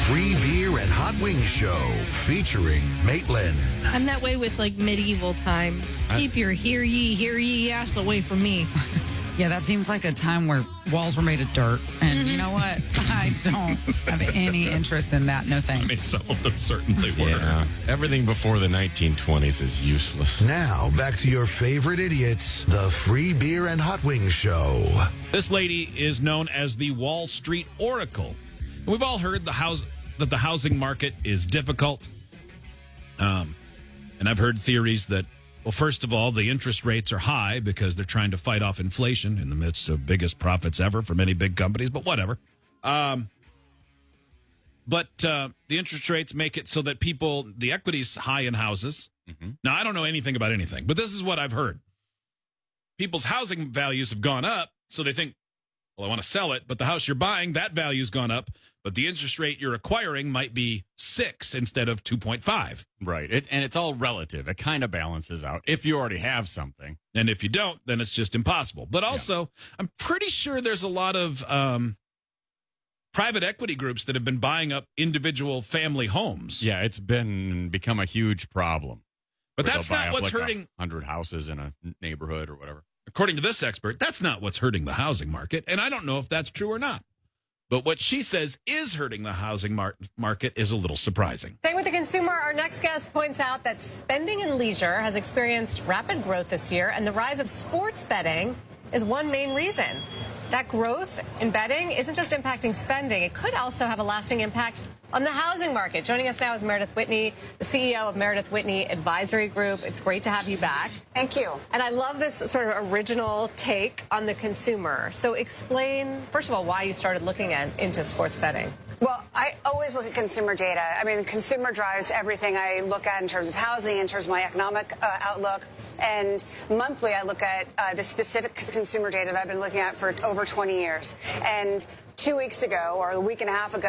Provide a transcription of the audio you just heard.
Free Beer and Hot Wings Show featuring Maitland. I'm that way with like medieval times. Keep your hear ye ass away from me. Yeah, that seems like a time where walls were made of dirt. And you know what? I don't have any interest in that. No thanks. I mean, some of them certainly were. Yeah. Everything before the 1920s is useless. Now, back to your favorite idiots, the Free Beer and Hot Wings Show. This lady is known as the Wall Street Oracle. We've all heard that the housing market is difficult. And I've heard theories that, well, first of all, the interest rates are high because they're trying to fight off inflation in the midst of biggest profits ever for many big companies, but whatever. But the interest rates make it so that the equity's high in houses. Mm-hmm. Now, I don't know anything about anything, but this is what I've heard. People's housing values have gone up, so they think, well, I want to sell it, but the house you're buying, that value's gone up, but the interest rate you're acquiring might be 6 instead of 2.5. Right. And it's all relative. It kind of balances out if you already have something. And if you don't, then it's just impossible. But also, I'm pretty sure there's a lot of private equity groups that have been buying up individual family homes. Yeah, it's become a huge problem. But that's not what's hurting 100 houses in a neighborhood or whatever. According to this expert, that's not what's hurting the housing market, and I don't know if that's true or not. But what she says is hurting the housing market is a little surprising. Staying with the consumer, our next guest points out that spending in leisure has experienced rapid growth this year, and the rise of sports betting is one main reason. That growth in betting isn't just impacting spending. It could also have a lasting impact on the housing market. Joining us now is Meredith Whitney, the CEO of Meredith Whitney Advisory Group. It's great to have you back. Thank you. And I love this sort of original take on the consumer. So explain, first of all, why you started looking into sports betting. Well, I always look at consumer data. I mean, the consumer drives everything I look at in terms of housing, in terms of my economic outlook. And monthly, I look at the specific consumer data that I've been looking at for over 20 years. And 2 weeks ago, or a week and a half ago,